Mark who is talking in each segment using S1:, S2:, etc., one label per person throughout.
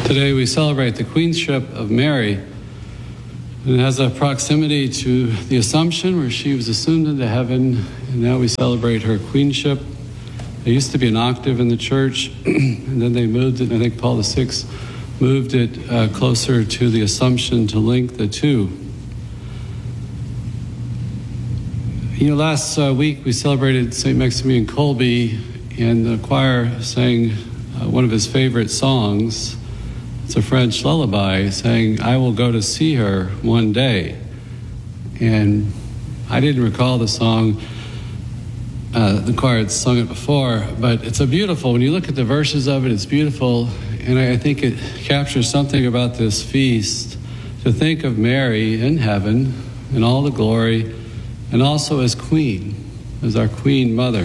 S1: Today we celebrate the queenship of Mary. And it has a proximity to the Assumption, where she was assumed into heaven, and now we celebrate her queenship. There used to be an octave in the church, and then they moved it, I think Paul VI moved it closer to the Assumption to link the two. Last week we celebrated St. Maximilian Kolbe, and the choir sang one of his favorite songs. It's a French lullaby saying, "I will go to see her one day." And I didn't recall the song. The choir had sung it before, but it's when you look at the verses of it, it's beautiful. And I think it captures something about this feast, to think of Mary in heaven in all the glory, and also as queen, as our queen mother.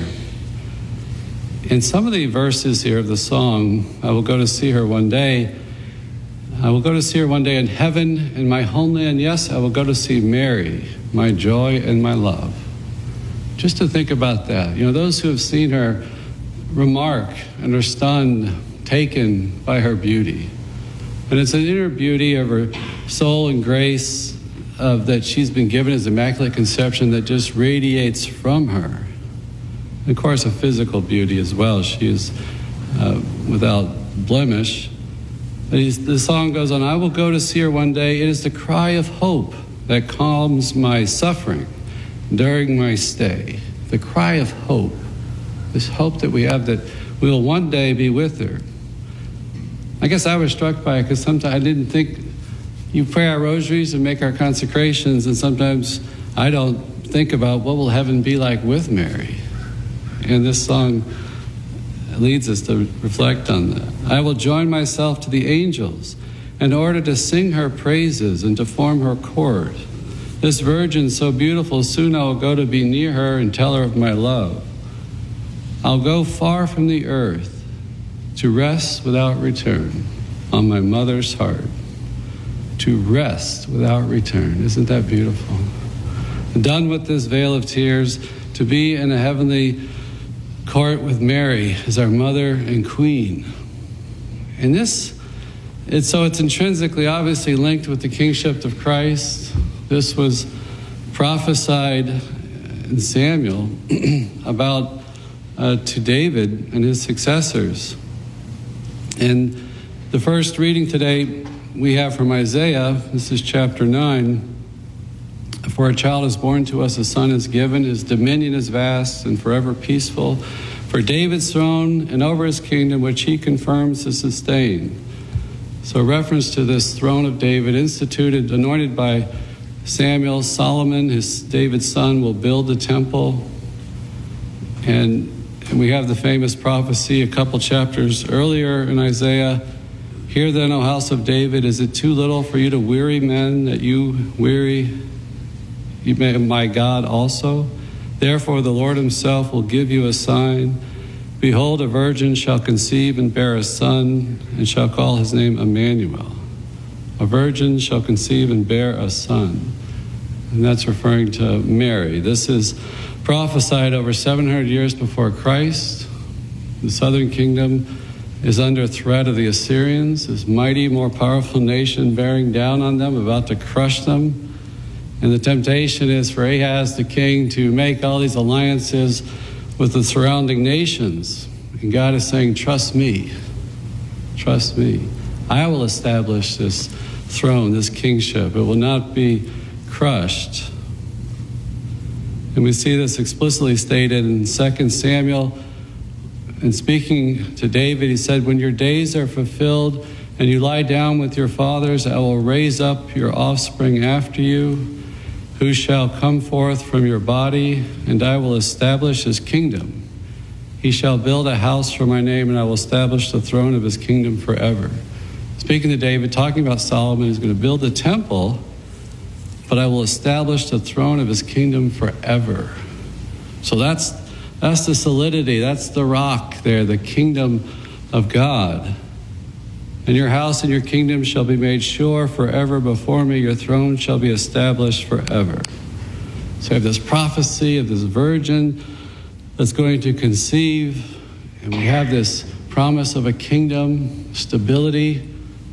S1: In some of the verses here of the song, "I will go to see her one day," I will go to see her one day in heaven, in my homeland. Yes, I will go to see Mary, my joy and my love. Just to think about that. Those who have seen her remark and are stunned, taken by her beauty. And it's an inner beauty of her soul and grace that she's been given as Immaculate Conception that just radiates from her. And of course, a physical beauty as well. She is without blemish. The song goes on, "I will go to see her one day. It is the cry of hope that calms my suffering during my stay." The cry of hope. This hope that we have that we will one day be with her. I guess I was struck by it because sometimes I didn't think, you pray our rosaries and make our consecrations, and sometimes I don't think about what will heaven be like with Mary. And this song leads us to reflect on that. "I will join myself to the angels in order to sing her praises and to form her court. This virgin so beautiful, soon I will go to be near her and tell her of my love. I'll go far from the earth to rest without return on my mother's heart." To rest without return. Isn't that beautiful? Done with this veil of tears, to be in a heavenly court with Mary as our mother and queen. And it's intrinsically, obviously linked with the kingship of Christ. This was prophesied in Samuel about to David and his successors. And the first reading today we have from Isaiah. This is chapter 9. "For a child is born to us, a son is given, his dominion is vast and forever peaceful. For David's throne and over his kingdom, which he confirms to sustain." So reference to this throne of David, instituted, anointed by Samuel. Solomon, David's son, will build the temple. And we have the famous prophecy a couple chapters earlier in Isaiah. "Hear then, O house of David, is it too little for you to weary men, that you weary my God also? Therefore the Lord himself will give you a sign. Behold, a virgin shall conceive and bear a son, and shall call his name Emmanuel." A virgin shall conceive and bear a son. And that's referring to Mary. This is prophesied over 700 years before Christ. The southern kingdom is under threat of the Assyrians, this mighty, more powerful nation bearing down on them, about to crush them. And the temptation is for Ahaz the king to make all these alliances with the surrounding nations. And God is saying, trust me. Trust me. I will establish this throne, this kingship. It will not be crushed. And we see this explicitly stated in 2 Samuel. And speaking to David, he said, "When your days are fulfilled and you lie down with your fathers, I will raise up your offspring after you, who shall come forth from your body, and I will establish his kingdom. He shall build a house for my name, and I will establish the throne of his kingdom forever." Speaking to David, talking about Solomon, who's going to build a temple, but I will establish the throne of his kingdom forever. So that's the solidity, that's the rock there, the kingdom of God. "And your house and your kingdom shall be made sure forever before me. Your throne shall be established forever." So we have this prophecy of this virgin that's going to conceive, and we have this promise of a kingdom, stability,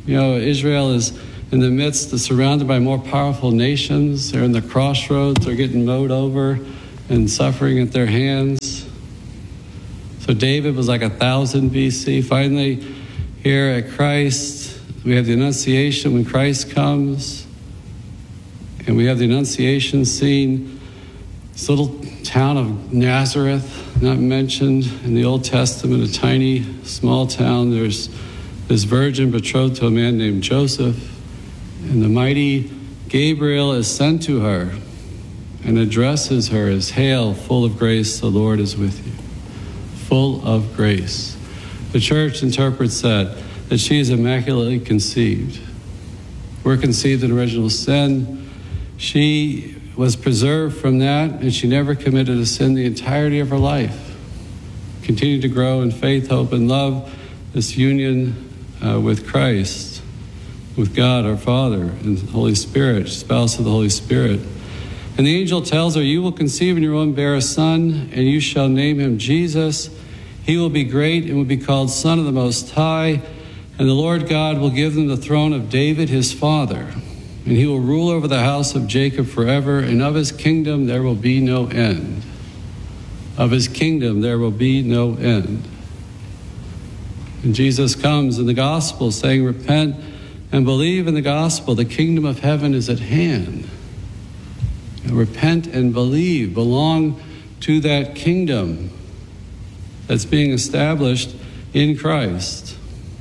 S1: You know, Israel is in the midst, surrounded by more powerful nations. They're in the crossroads. They're getting mowed over and suffering at their hands. So David was like 1000 BC. Finally, here at Christ, we have the Annunciation when Christ comes. And we have the Annunciation scene. This little town of Nazareth, not mentioned in the Old Testament, a tiny, small town. There's this virgin betrothed to a man named Joseph. And the mighty Gabriel is sent to her and addresses her as, "Hail, full of grace, the Lord is with you." Full of grace. The church interprets that she is immaculately conceived. We're conceived in original sin. She was preserved from that, and she never committed a sin the entirety of her life. Continued to grow in faith, hope, and love, this union with Christ, with God our Father and the Holy Spirit, spouse of the Holy Spirit. And the angel tells her, "You will conceive in your womb, bear a son, and you shall name him Jesus. He will be great and will be called Son of the Most High, and the Lord God will give him the throne of David his father. And he will rule over the house of Jacob forever, and of his kingdom there will be no end." Of his kingdom there will be no end. And Jesus comes in the gospel saying, "Repent and believe in the gospel. The kingdom of heaven is at hand." And repent and believe, belong to that kingdom that's being established in Christ.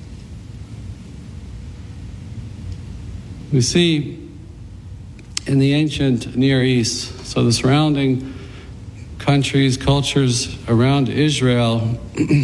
S1: We see in the ancient Near East, so the surrounding countries, cultures around Israel,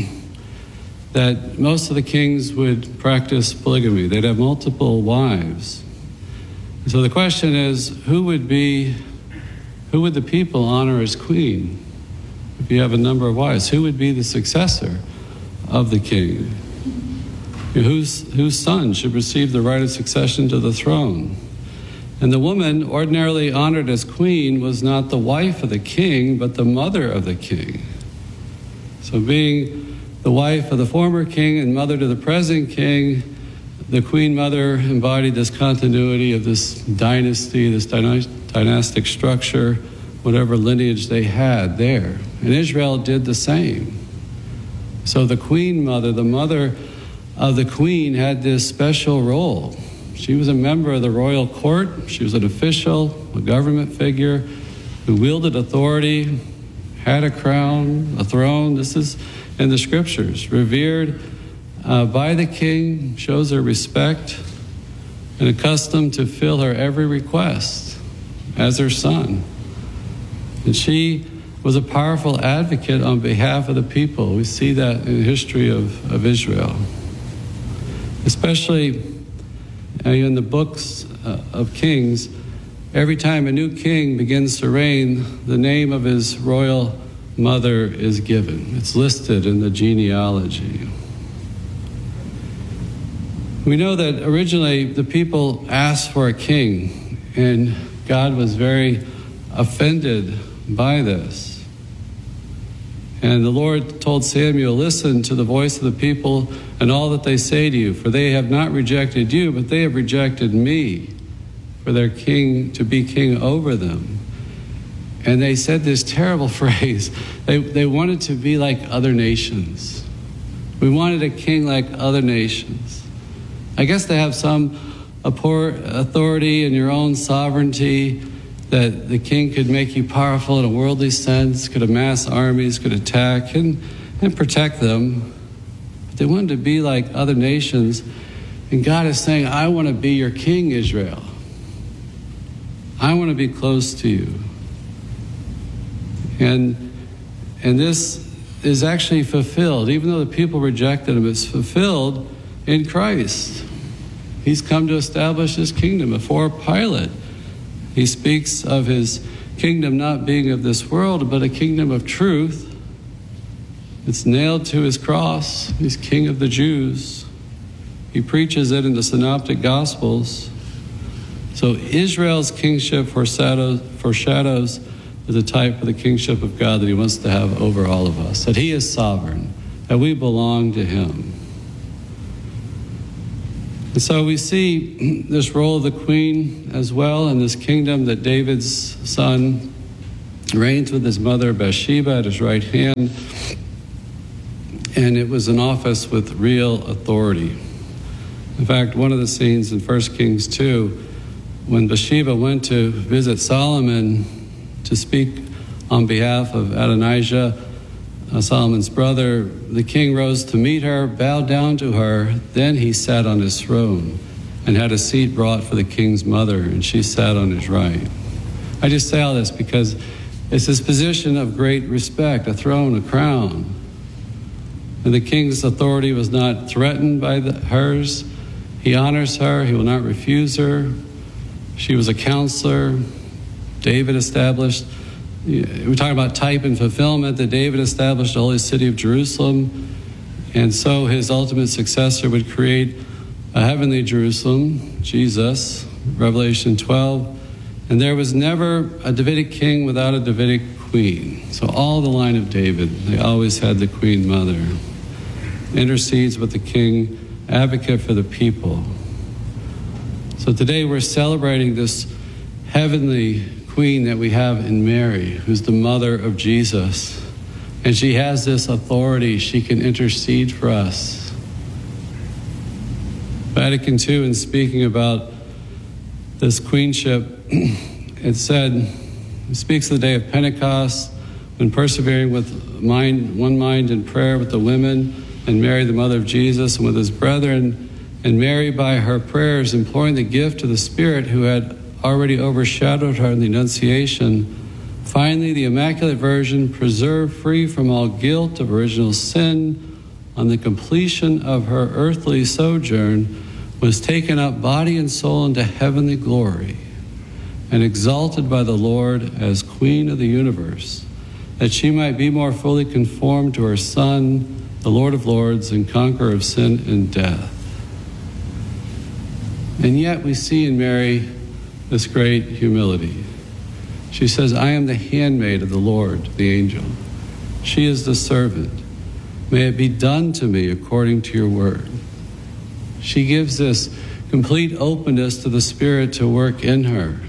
S1: that most of the kings would practice polygamy. They'd have multiple wives. And so the question is, who would the people honor as queen? If you have a number of wives, who would be the successor of the king? Whose son should receive the right of succession to the throne? And the woman ordinarily honored as queen was not the wife of the king, but the mother of the king. So being the wife of the former king and mother to the present king, the queen mother embodied this continuity of this dynasty, this dynastic structure, whatever lineage they had there. And Israel did the same. So the queen mother, the mother of the queen, had this special role. She was a member of the royal court. She was an official, a government figure who wielded authority, had a crown, a throne. This is in the scriptures. Revered by the king, shows her respect, and accustomed to fill her every request as her son. And she was a powerful advocate on behalf of the people. We see that in the history of Israel. Especially in the books of Kings, every time a new king begins to reign, the name of his royal mother is given. It's listed in the genealogy. We know that originally the people asked for a king, and God was very offended by this. And the Lord told Samuel, "Listen to the voice of the people and all that they say to you, for they have not rejected you, but they have rejected me for their king to be king over them." And they said this terrible phrase. They wanted to be like other nations. We wanted a king like other nations. I guess to have some authority in your own sovereignty, that the king could make you powerful in a worldly sense, could amass armies, could attack and protect them. But they wanted to be like other nations. And God is saying, "I want to be your king, Israel. I want to be close to you." And this is actually fulfilled. Even though the people rejected him, it's fulfilled in Christ. He's come to establish his kingdom. Before Pilate, he speaks of his kingdom not being of this world, but a kingdom of truth. It's nailed to his cross. He's King of the Jews. He preaches it in the Synoptic Gospels. So Israel's kingship foreshadows as a type of the kingship of God that he wants to have over all of us, that he is sovereign, that we belong to him. And so we see this role of the queen as well in this kingdom, that David's son reigns with his mother Bathsheba at his right hand. And it was an office with real authority. In fact, one of the scenes in 1 Kings 2, when Bathsheba went to visit Solomon to speak on behalf of Adonijah, Solomon's brother, the king rose to meet her, bowed down to her. Then he sat on his throne and had a seat brought for the king's mother, and she sat on his right. I just say all this because it's this position of great respect, a throne, a crown. And the king's authority was not threatened by hers. He honors her. He will not refuse her. She was a counselor. David established, we're talking about type and fulfillment, that David established the holy city of Jerusalem. And so his ultimate successor would create a heavenly Jerusalem, Jesus, Revelation 12. And there was never a Davidic king without a Davidic queen. So all the line of David, they always had the queen mother. Intercedes with the king, advocate for the people. So today we're celebrating this heavenly queen that we have in Mary, who's the mother of Jesus. And she has this authority. She can intercede for us. Vatican II, in speaking about this queenship, it said, it speaks of the day of Pentecost, when persevering with one mind in prayer with the women, and Mary, the mother of Jesus, and with his brethren, and Mary, by her prayers, imploring the gift of the Spirit who had already overshadowed her in the Annunciation. Finally, the Immaculate Virgin, preserved free from all guilt of original sin, on the completion of her earthly sojourn, was taken up body and soul into heavenly glory, and exalted by the Lord as Queen of the universe, that she might be more fully conformed to her Son, the Lord of Lords and conqueror of sin and death. And yet we see in Mary this great humility. She says, I am the handmaid of the Lord, the angel. She is the servant. May it be done to me according to your word. She gives this complete openness to the Spirit to work in her.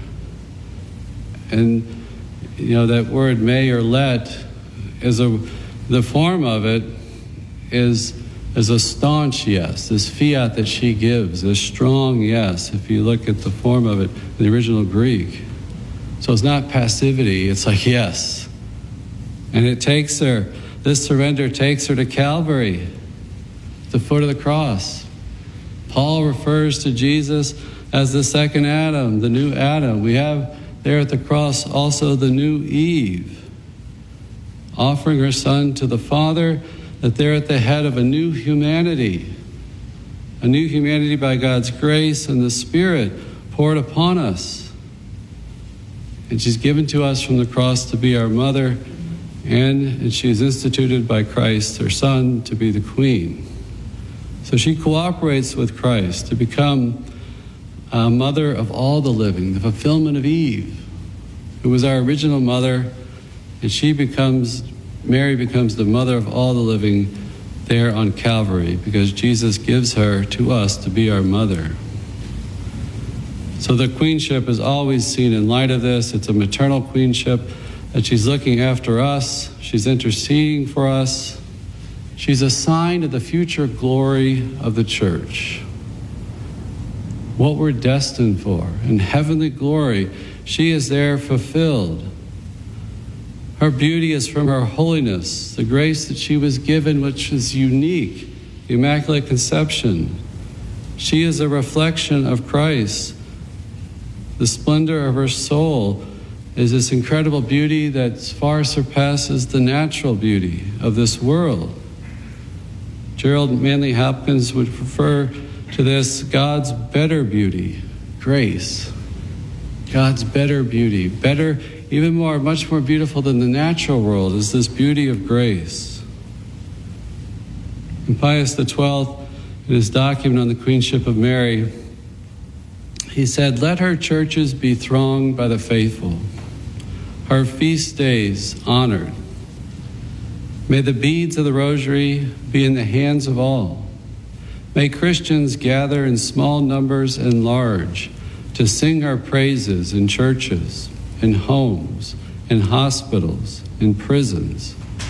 S1: And, that word may or let is the form of it is a staunch yes, this fiat that she gives, this strong yes, if you look at the form of it in the original Greek. So it's not passivity, it's like yes. And it takes her, this surrender takes her to Calvary, the foot of the cross. Paul refers to Jesus as the second Adam, the new Adam. We have there at the cross also the new Eve, offering her son to the Father, that they're at the head of a new humanity by God's grace and the Spirit poured upon us. And she's given to us from the cross to be our mother, and she is instituted by Christ, her Son, to be the queen. So she cooperates with Christ to become a mother of all the living, the fulfillment of Eve, who was our original mother, and Mary becomes the mother of all the living there on Calvary, because Jesus gives her to us to be our mother. So the queenship is always seen in light of this. It's a maternal queenship, that she's looking after us, she's interceding for us, she's a sign of the future glory of the church. What we're destined for, in heavenly glory, she is there fulfilled. Her beauty is from her holiness, the grace that she was given, which is unique, the Immaculate Conception. She is a reflection of Christ. The splendor of her soul is this incredible beauty that far surpasses the natural beauty of this world. Gerald Manley Hopkins would refer to this God's better beauty, grace. God's better beauty, better, even more, much more beautiful than the natural world is this beauty of grace. And Pius XII, in his document on the Queenship of Mary, he said, "Let her churches be thronged by the faithful, her feast days honored. May the beads of the rosary be in the hands of all. May Christians gather in small numbers and large to sing our praises in churches, in homes, in hospitals, in prisons,